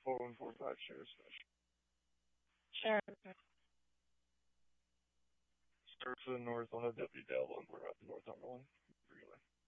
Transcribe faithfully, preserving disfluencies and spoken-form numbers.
four one four five share special. Sure. Start to the north, I'll have Deputy Dale one. We're up to Northumberland. Relay.